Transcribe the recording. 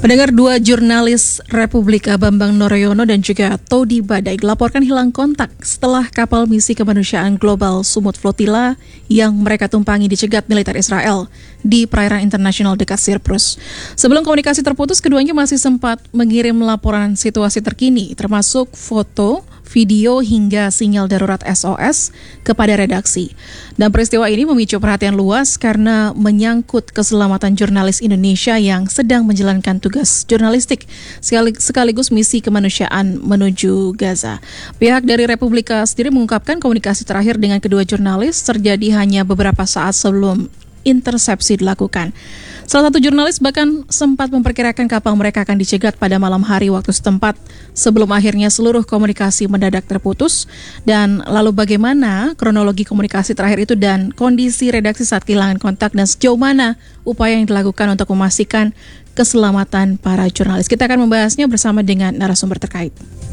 Pendengar, dua jurnalis Republika Bambang Noroyono dan juga Todi Badai dilaporkan hilang kontak setelah kapal misi kemanusiaan global Sumut Flotilla yang mereka tumpangi dicegat militer Israel di perairan internasional dekat Cyprus. Sebelum komunikasi terputus, keduanya masih sempat mengirim laporan situasi terkini, termasuk foto, video hingga sinyal darurat SOS kepada redaksi. Dan peristiwa ini memicu perhatian luas karena menyangkut keselamatan jurnalis Indonesia yang sedang menjalankan tugas jurnalistik sekaligus misi kemanusiaan menuju Gaza. Pihak dari Republika sendiri mengungkapkan komunikasi terakhir dengan kedua jurnalis terjadi hanya beberapa saat sebelum intersepsi dilakukan. Salah satu jurnalis bahkan sempat memperkirakan kapal mereka akan dicegat pada malam hari waktu setempat sebelum akhirnya seluruh komunikasi mendadak terputus. Dan lalu bagaimana kronologi komunikasi terakhir itu dan kondisi redaksi saat kehilangan kontak dan sejauh mana upaya yang dilakukan untuk memastikan keselamatan para jurnalis. Kita akan membahasnya bersama dengan narasumber terkait.